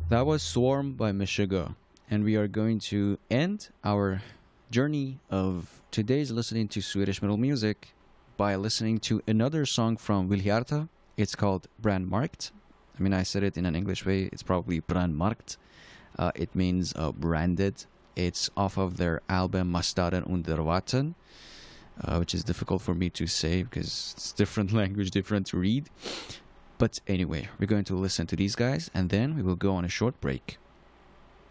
That was Swarm by Meshuggah. And we are going to end our journey of today's listening to Swedish metal music by listening to another song from Vilhjarta. It's called Brandmarkt. I mean, I said it in an English way. It's probably Brandmarkt. It means branded. It's off of their album Mastaren under Vatten, which is difficult for me to say because it's different language, different to read. But anyway, we're going to listen to these guys and then we will go on a short break.